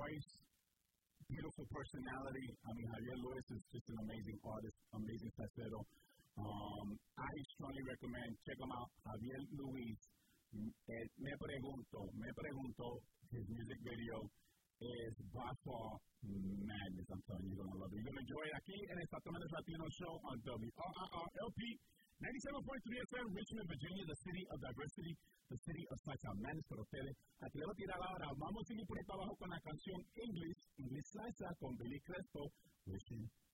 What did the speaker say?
voice, beautiful personality. I mean, Javier Luis is just an amazing artist, amazing facero. I strongly recommend check him out, Javier Luis. Me pregunto, his music video is by far madness. I'm telling you, you're gonna love it. You're gonna enjoy it aquí en el Sacramento Latino Show on WRRLP 97.3 FM, Richmond, Virginia, the city of diversity, the city of salsa. Madness para ustedes. Aquí le voy a tirar ahora. Vamos a seguir por ahí para abajo con la canción English Salsa con Billy Crespo. Wishing